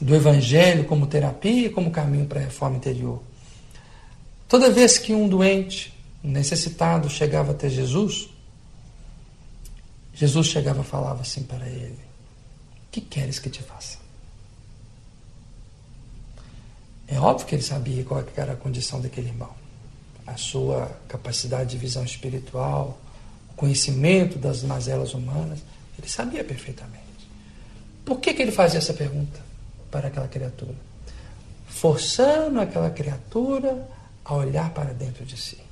do Evangelho como terapia e como caminho para a reforma interior. Toda vez que um doente, um necessitado, chegava até Jesus, Jesus chegava e falava assim para ele: o que queres que te faça? É óbvio que ele sabia qual era a condição daquele irmão, a sua capacidade de visão espiritual, o conhecimento das mazelas humanas, ele sabia perfeitamente. Por que ele fazia essa pergunta para aquela criatura? Forçando aquela criatura a olhar para dentro de si,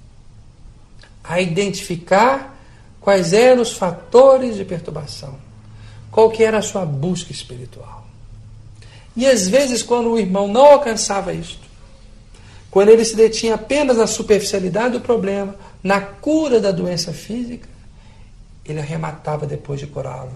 a identificar quais eram os fatores de perturbação, qual que era a sua busca espiritual. E às vezes, quando o irmão não alcançava isto, quando ele se detinha apenas na superficialidade do problema, na cura da doença física, ele arrematava depois de curá-lo: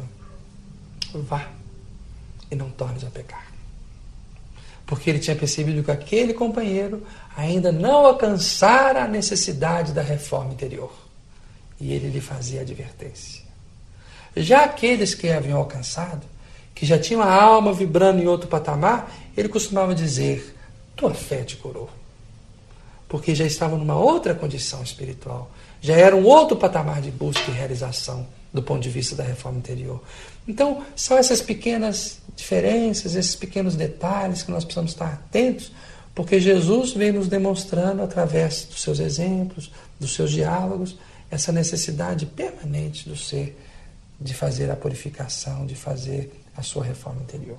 vá e não tornes a pecar. Porque ele tinha percebido que aquele companheiro ainda não alcançara a necessidade da reforma interior. E ele lhe fazia advertência. Já aqueles que haviam alcançado, que já tinham a alma vibrando em outro patamar, ele costumava dizer: tua fé te curou. Porque já estavam numa outra condição espiritual. Já era um outro patamar de busca e realização do ponto de vista da reforma interior. Então, são essas pequenas diferenças, esses pequenos detalhes que nós precisamos estar atentos, porque Jesus vem nos demonstrando, através dos seus exemplos, dos seus diálogos, essa necessidade permanente do ser de fazer a purificação, de fazer a sua reforma interior.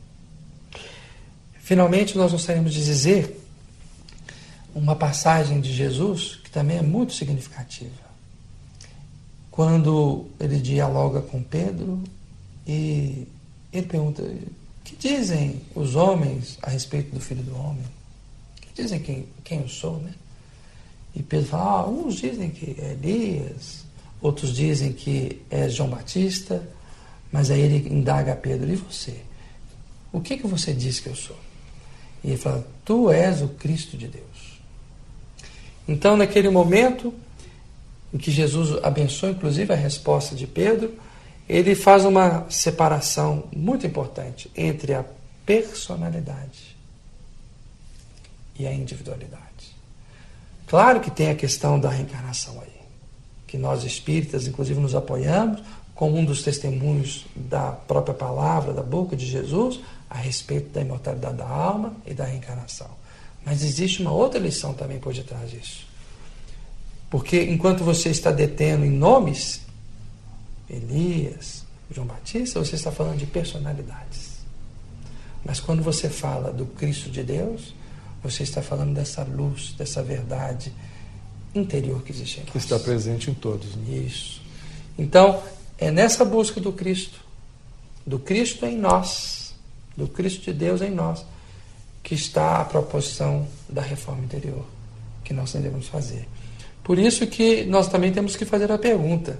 Finalmente, nós gostaríamos de dizer uma passagem de Jesus que também é muito significativa. Quando ele dialoga com Pedro e ele pergunta: o que dizem os homens a respeito do Filho do Homem? O que dizem quem eu sou, né? E Pedro fala: uns dizem que é Elias, outros dizem que é João Batista, mas aí ele indaga a Pedro: e você? O que você diz que eu sou? E ele fala: tu és o Cristo de Deus. Então, naquele momento em que Jesus abençoa, inclusive, a resposta de Pedro, ele faz uma separação muito importante entre a personalidade e a individualidade. Claro que tem a questão da reencarnação aí, que nós espíritas, inclusive, nos apoiamos como um dos testemunhos da própria palavra, da boca de Jesus, a respeito da imortalidade da alma e da reencarnação. Mas existe uma outra lição também por detrás disso. Porque enquanto você está detendo em nomes, Elias, João Batista, você está falando de personalidades. Mas quando você fala do Cristo de Deus, você está falando dessa luz, dessa verdade interior que existe em nós. Que está presente em todos. Né? Isso. Então, é nessa busca do Cristo em nós, do Cristo de Deus em nós, que está a proposição da reforma interior, que nós devemos fazer. Por isso que nós também temos que fazer a pergunta: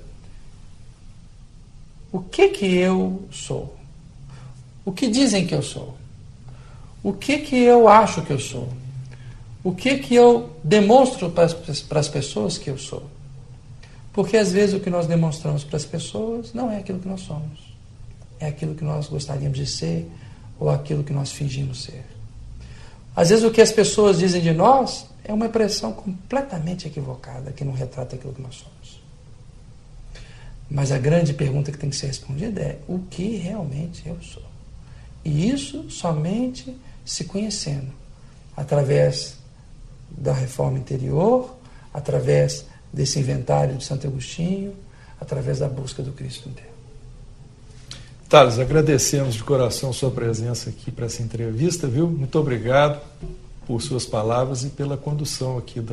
o que eu sou? O que dizem que eu sou? O que eu acho que eu sou? O que eu demonstro para as pessoas que eu sou? Porque às vezes o que nós demonstramos para as pessoas não é aquilo que nós somos. É aquilo que nós gostaríamos de ser ou aquilo que nós fingimos ser. Às vezes o que as pessoas dizem de nós é uma impressão completamente equivocada, que não retrata aquilo que nós somos. Mas a grande pergunta que tem que ser respondida é: o que realmente eu sou? E isso somente se conhecendo, através da reforma interior, através desse inventário de Santo Agostinho, através da busca do Cristo inteiro. Thales, agradecemos de coração sua presença aqui para essa entrevista, viu? Muito obrigado por suas palavras e pela condução aqui